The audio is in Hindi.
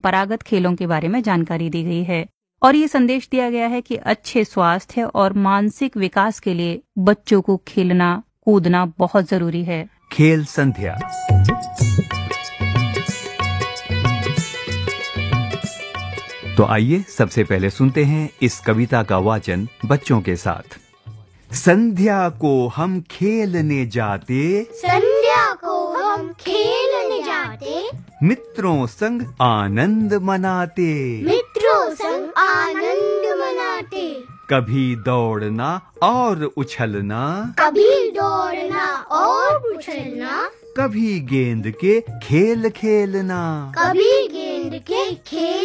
परंपरागत खेलों के बारे में जानकारी दी गई है और ये संदेश दिया गया है कि अच्छे स्वास्थ्य और मानसिक विकास के लिए बच्चों को खेलना कूदना बहुत जरूरी है। खेल संध्या। तो आइए सबसे पहले सुनते हैं इस कविता का वाचन बच्चों के साथ। संध्या को हम खेलने जाते, संध्या को हम खेलने जाते, मित्रों संग आनंद मनाते, मित्रों संग आनंद मनाते। कभी दौड़ना और उछलना, कभी दौड़ना और उछलना, कभी गेंद के खेल खेलना, कभी गेंद के खेल